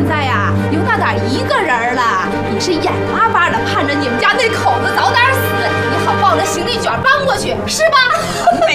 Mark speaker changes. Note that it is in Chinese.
Speaker 1: 在呀，有那点一个人了，你是眼巴巴的盼着你们家那口子早点死，你好抱着行李卷搬过去，是吧？